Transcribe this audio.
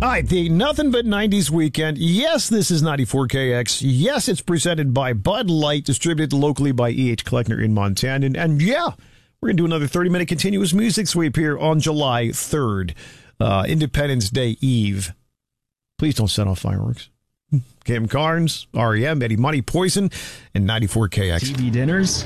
All right, the Nothing But 90s Weekend. Yes, this is 94KX. Yes, it's presented by Bud Light, distributed locally by E.H. Kleckner in Montana. And yeah, we're going to do another 30-minute continuous music sweep here on July 3rd, Independence Day Eve. Please don't set off fireworks. Kim Carnes, REM, Eddie Money, Poison, and 94KX. TV dinners?